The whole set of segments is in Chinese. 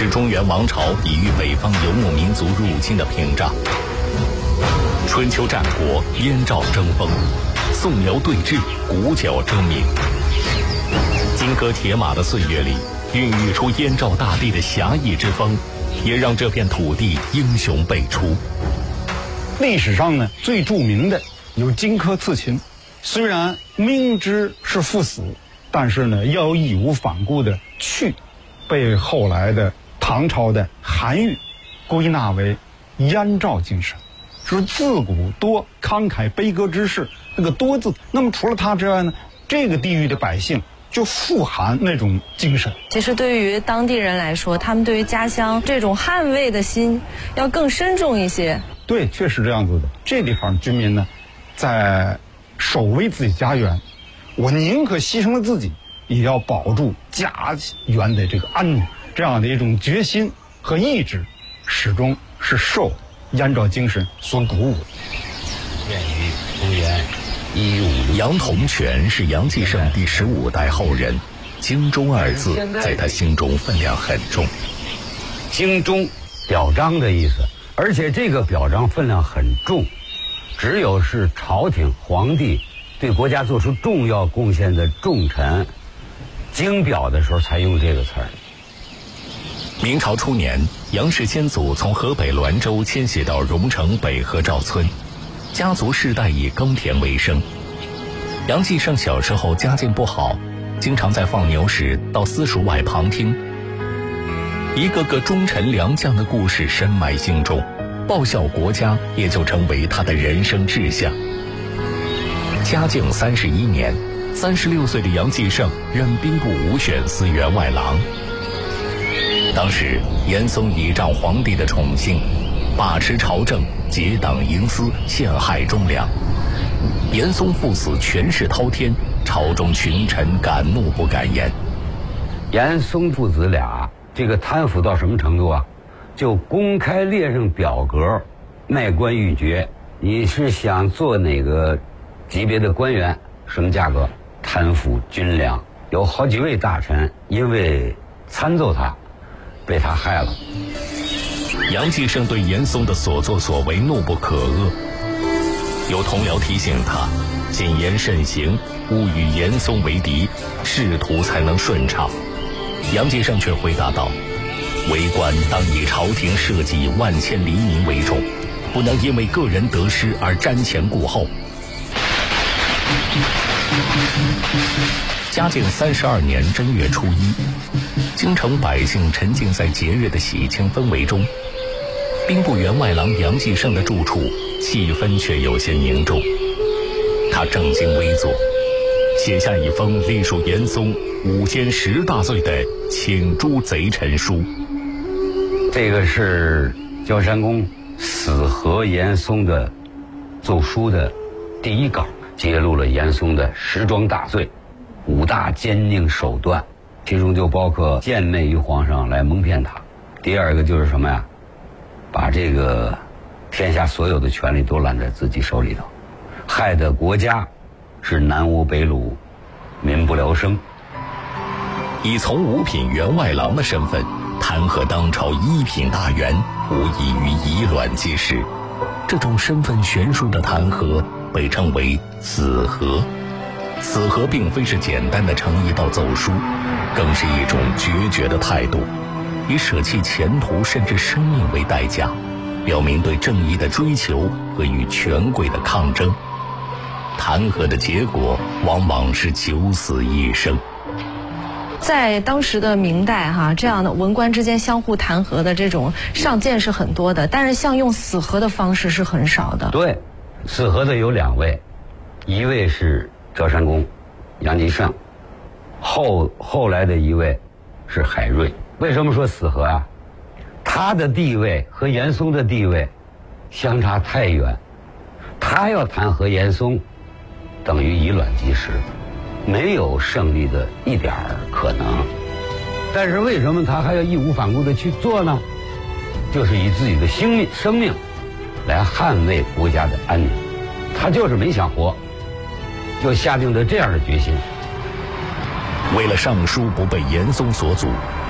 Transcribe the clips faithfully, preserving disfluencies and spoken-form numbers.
是中原王朝抵御北方游牧民族入侵的屏障。春秋战国，燕赵争锋；宋辽对峙，鼓角争鸣。金戈铁马的岁月里，孕育出燕赵大地的侠义之风，也让这片土地英雄辈出。 历史上呢，最著名的有荆轲刺秦，虽然明知是赴死，但是呢，要义无反顾的去，被后来的唐朝的韩愈归纳为燕赵精神，就是自古多慷慨悲歌之士。那个多字，那么除了他之外呢，这个地域的百姓就富含那种精神。 其实对于当地人来说，他们对于家乡这种捍卫的心要更深重一些。 对，确实这样子的。这地方居民呢，在守卫自己家园，我宁可牺牲了自己，也要保住家园的这个安宁，这样的一种决心和意志，始终是受燕赵精神所鼓舞。 建于公元一五。 杨同全是杨继盛第十五代后人，京中二字在他心中分量很重。 京中表彰的意思，而且这个表彰分量很重，只有是朝廷皇帝对国家做出重要贡献的重臣京表的时候才用这个词儿。 明朝初年，杨氏先祖从河北滦州迁徙到荣城北河赵村，家族世代以耕田为生。杨继盛小时候家境不好，经常在放牛时到私塾外旁听，一个个忠臣良将的故事深埋心中，报效国家也就成为他的人生志向。嘉靖三十一年，三十六岁的杨继盛任兵部武选司员外郎。当时严嵩倚仗皇帝的宠幸，把持朝政，结党营私，陷害忠良。严嵩父死，权势滔天，朝中群臣敢怒不敢言。 严嵩父子俩这个贪腐到什么程度啊？就公开列上表格，卖官鬻爵。你是想做哪个级别的官员，什么价格？贪腐军粮，有好几位大臣因为参奏他，被他害了。 杨继盛对严嵩的所作所为怒不可遏，有同僚提醒他谨言慎行，勿与严嵩为敌，仕途才能顺畅。杨继盛却回答道：为官当以朝廷社稷万千黎民为重，不能因为个人得失而瞻前顾后。嘉靖三十二年正月初一，京城百姓沉浸在节日的喜庆氛围中，兵部员外郎杨继盛的住处气氛却有些凝重。他正襟危坐，写下一封隶属严嵩五监十大罪的请诛贼臣书。 这个是焦山公死核严嵩的奏书的第一稿，揭露了严嵩的十桩大罪，五大奸佞手段，其中就包括献媚于皇上来蒙骗他。第二个就是什么呀？把这个天下所有的权力都揽在自己手里头，害得国家是南无北虏，民不聊生。 以从五品员外郎的身份弹劾当朝一品大员，无异于以卵击石。这种身份悬殊的弹劾被称为死核。死核并非是简单的呈一道奏书，更是一种决绝的态度，以舍弃前途甚至生命为代价，表明对正义的追求和与权贵的抗争。弹劾的结果往往是九死一生。 在当时的明代哈，这样的文官之间相互弹劾的这种上谏是很多的，但是像用死核的方式是很少的。 对，死核的有两位，一位是焦山公杨继盛，后后来的一位是海瑞。为什么说死核啊？他的地位和严嵩的地位相差太远，他要弹劾严嵩，等于以卵击石，没有胜利的一点儿可能。但是为什么他还要义无反顾的去做呢？就是以自己的生命生命来捍卫国家的安宁，他就是没想活，就下定了这样的决心。 为了上书不被严嵩所阻，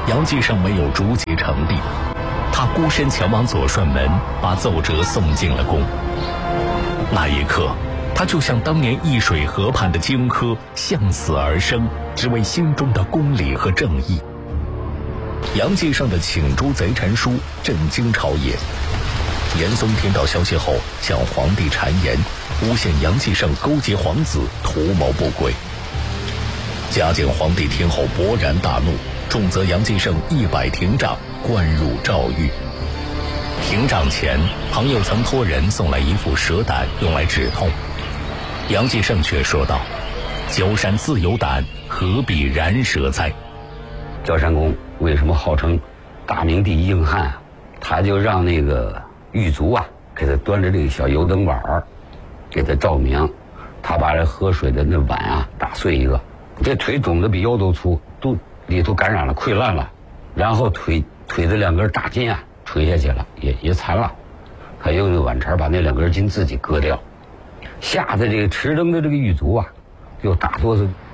杨继盛没有逐级呈递，他孤身前往左帅门，把奏折送进了宫。那一刻，他就像当年易水河畔的荆轲，向死而生，只为心中的公理和正义。杨继盛的请诛贼臣书震惊朝野，严嵩听到消息后，向皇帝谗言，诬陷杨继盛勾结皇子，图谋不轨。嘉靖皇帝听后勃然大怒，重责杨继盛一百廷杖，关入诏狱。廷杖前，朋友曾托人送来一副蛇胆，用来止痛。杨继盛却说道：“焦山自有胆，何必燃蛇哉？” 焦山公为什么号称大明第一硬汉啊？他就让那个狱卒啊，给他端着这个小油灯碗儿，给他照明。他把这喝水的那碗啊打碎一个，这腿肿的比腰都粗，都里头感染了溃烂了，然后腿腿的两根大筋啊垂下去了，也也残了。他用那碗茬把那两根筋自己割掉，吓得这个持灯的这个狱卒啊，就打哆嗦